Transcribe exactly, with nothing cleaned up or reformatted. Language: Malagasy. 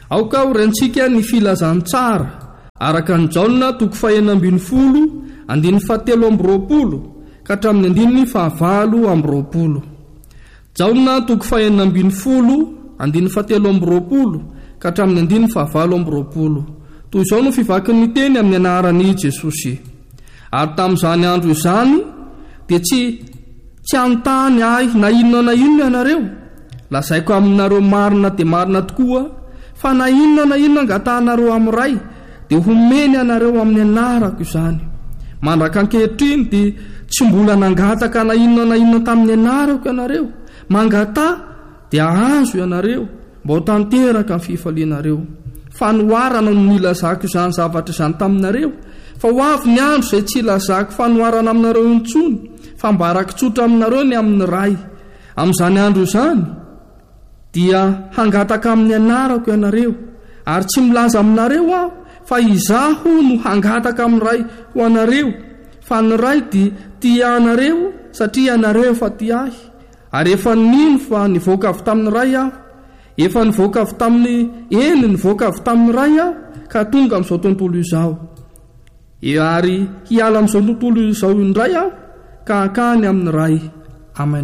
aoka ho rentsika ny filazantsara araka ny jaona toko fahenina ambin'ny folo andiny fahatelo amby roapolo ka hatramin'ny andininy fahavalo amby roapolo. jaona toko fahenina ambin'ny folo andiny fahatelo amby roapolo ka hatramin'ny andininy fahavalo amby roapolo. toy izao no fivakin'ny teny amin'ny anaran'i Jesosy. Ary tamin'izany andro izany dia tsy tsy anontany ahy na inona na inona ianareo, lazaiko aminareo marina dia marina tokoa fa na inona na inona angatahanareo amin'ny ray dia homeny anareo amin'ny anarako izany. Mandraka ankehitriny dia tsy mbola nangataka na inona na inona tamin'ny anarako ianareo, mangata dia azo ianareo mba ho tanteraka amin'ny fifalianareo. Fanoharana no nilazako izany zavatra izany taminareo, fa ho avy ny andro izay tsy ilazako fanoharana aminareo intsony, fa mba arak-tsotra aminareo ny amin'ny ray. Amin'izany andro izany dia hangataka amin'ny anarako ianareo, ary tsy milaza aminareo aho fa izaho no hangataka amin'ny ray ho anareo, fa ny ray dia tia anareo satria anareo efa tia ahy. Ary efa nino fa nivoaka avy tamin'ny ray aho, efa nivoaka avy tamin'ny eny nivoaka avy tamin'ny ray aho ka tonga amin'izao tontolo izao. Ary hiala amin'izao tontolo izao indray aho ka hankany amin'ny ray. Amen.